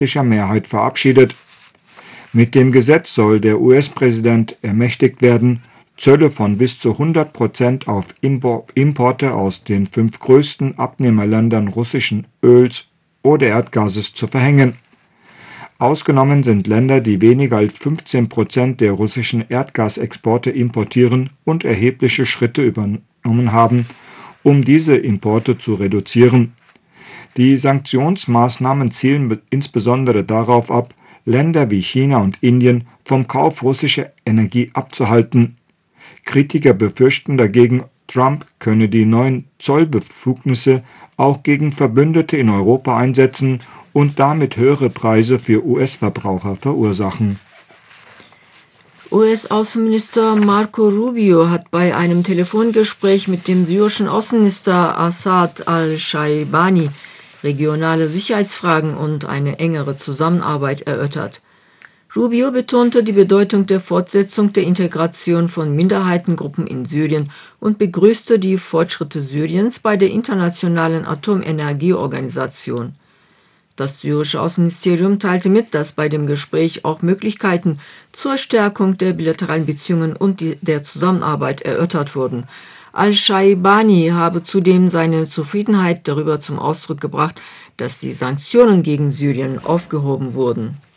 Mehrheit verabschiedet. Mit dem Gesetz soll der US-Präsident ermächtigt werden, Zölle von bis zu 100% auf Importe aus den 5 größten Abnehmerländern russischen Öls oder Erdgases zu verhängen. Ausgenommen sind Länder, die weniger als 15% der russischen Erdgasexporte importieren und erhebliche Schritte übernommen haben, um diese Importe zu reduzieren. Die Sanktionsmaßnahmen zielen insbesondere darauf ab, Länder wie China und Indien vom Kauf russischer Energie abzuhalten. Kritiker befürchten dagegen, Trump könne die neuen Zollbefugnisse auch gegen Verbündete in Europa einsetzen und damit höhere Preise für US-Verbraucher verursachen. US-Außenminister Marco Rubio hat bei einem Telefongespräch mit dem syrischen Außenminister Assad al-Shaibani regionale Sicherheitsfragen und eine engere Zusammenarbeit erörtert. Rubio betonte die Bedeutung der Fortsetzung der Integration von Minderheitengruppen in Syrien und begrüßte die Fortschritte Syriens bei der Internationalen Atomenergieorganisation. Das syrische Außenministerium teilte mit, dass bei dem Gespräch auch Möglichkeiten zur Stärkung der bilateralen Beziehungen und der Zusammenarbeit erörtert wurden. Al-Shaibani habe zudem seine Zufriedenheit darüber zum Ausdruck gebracht, dass die Sanktionen gegen Syrien aufgehoben wurden.